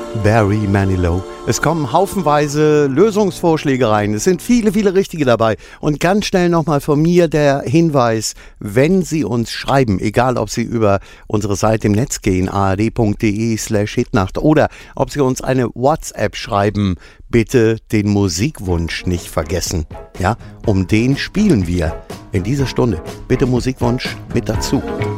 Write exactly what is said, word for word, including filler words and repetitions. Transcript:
Barry Manilow. Es kommen haufenweise Lösungsvorschläge rein. Es sind viele, viele richtige dabei. Und ganz schnell nochmal von mir der Hinweis, wenn Sie uns schreiben, egal ob Sie über unsere Seite im Netz gehen, ard.de slash hitnacht oder ob Sie uns eine WhatsApp schreiben, bitte den Musikwunsch nicht vergessen. Ja, um den spielen wir in dieser Stunde. Bitte Musikwunsch mit dazu.